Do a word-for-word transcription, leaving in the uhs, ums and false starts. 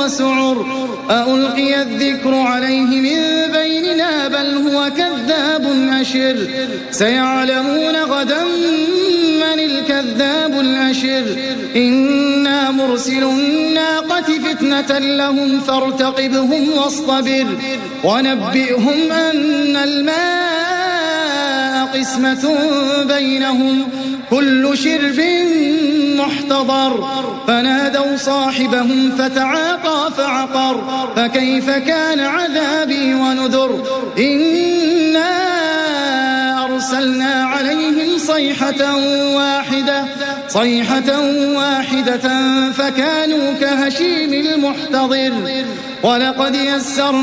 وسعر أألقي الذكر عليه من بيننا بل هو كذاب أشر سيعلمون غدا من الكذاب الأشر إنا مرسل الناقة فتنة لهم فارتقبهم واصطبر ونبئهم أن الماء قسمة بينهم كل شرب محتضر فنادوا صاحبهم فتعاطى فعقر فكيف كان عذابي ونذر إنا أرسلنا عليهم صيحة واحدة صيحة واحدة فكانوا كهشيم المحتضر ولقد يسرنا